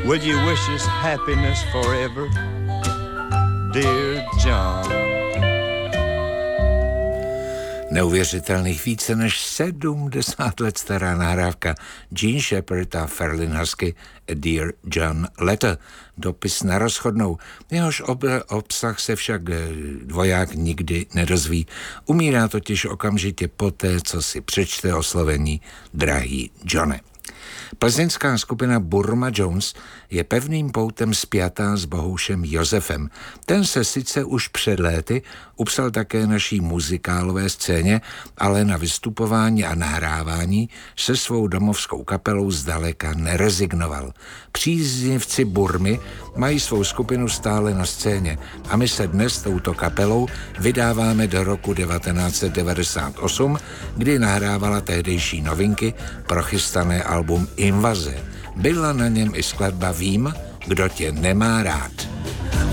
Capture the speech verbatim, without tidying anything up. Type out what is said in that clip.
Will you wish us happiness forever, dear John? Neuvěřitelných více než sedmdesát let stará nahrávka Gene Shepard a Ferlin Husky A Dear John Letter, dopis na rozchodnou. Jehož ob- obsah se však dvoják nikdy nedozví. Umírá totiž okamžitě poté, co si přečte oslovení Drahý Johne. Plzeňská skupina Burma Jones je pevným poutem spjatá s bohoušem Josefem. Ten se sice už před léty upsal také naší muzikálové scéně, ale na vystupování a nahrávání se svou domovskou kapelou zdaleka nerezignoval. Příznivci Burmy mají svou skupinu stále na scéně a my se dnes touto kapelou vydáváme do roku devatenáct set devadesát osm, kdy nahrávala tehdejší novinky pro chystané album Invaze. Byla na něm i skladba Vím, kdo tě nemá rád.